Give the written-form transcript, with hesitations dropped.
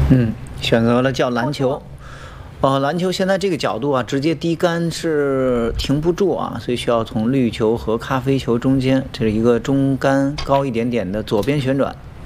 选择了叫篮球。篮球现在这个角度啊，直接低杆是停不住啊，所以需要从绿球和咖啡球中间，这是一个中杆高一点点的左边旋转。